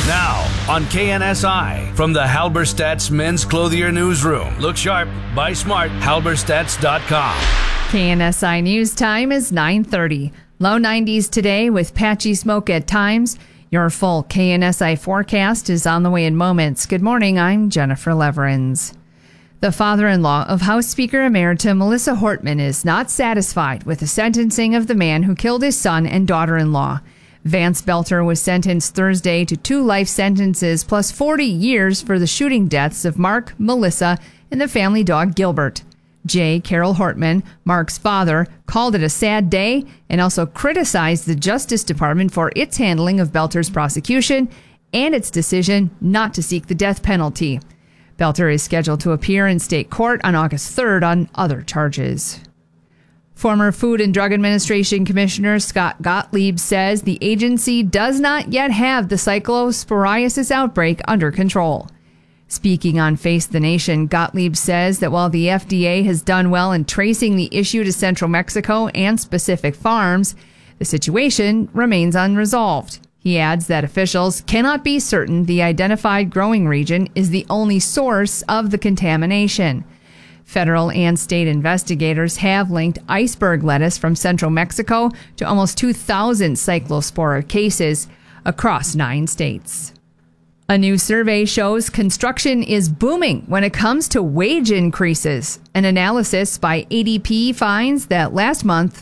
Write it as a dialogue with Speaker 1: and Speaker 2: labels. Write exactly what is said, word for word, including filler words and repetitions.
Speaker 1: Now on K N S I from the Halberstadt's Men's Clothier Newsroom. Look sharp, buy smart, halberstadts dot com.
Speaker 2: K N S I News time is nine thirty. Low nineties today with patchy smoke at times. Your full K N S I forecast is on the way in moments. Good morning, I'm Jennifer Leverins. The father-in-law of House Speaker Emerita Melissa Hortman is not satisfied with the sentencing of the man who killed his son and daughter-in-law. Vance Belter was sentenced Thursday to two life sentences plus forty years for the shooting deaths of Mark, Melissa, and the family dog Gilbert. Jay Carroll Hortman, Mark's father, called it a sad day and also criticized the Justice Department for its handling of Belter's prosecution and its decision not to seek the death penalty. Belter is scheduled to appear in state court on August third on other charges. Former Food and Drug Administration Commissioner Scott Gottlieb says the agency does not yet have the cyclosporiasis outbreak under control. Speaking on Face the Nation, Gottlieb says that while the F D A has done well in tracing the issue to central Mexico and specific farms, the situation remains unresolved. He adds that officials cannot be certain the identified growing region is the only source of the contamination. Federal and state investigators have linked iceberg lettuce from central Mexico to almost two thousand cyclospora cases across nine states. A new survey shows construction is booming when it comes to wage increases. An analysis by A D P finds that last month,